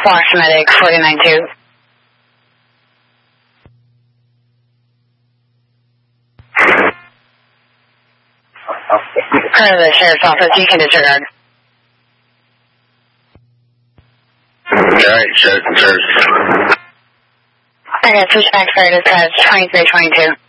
Fox Medic 49-2. Part of the sheriff's office, you can disregard. Alright, sheriff and service. I got switchback for dispatch 2322.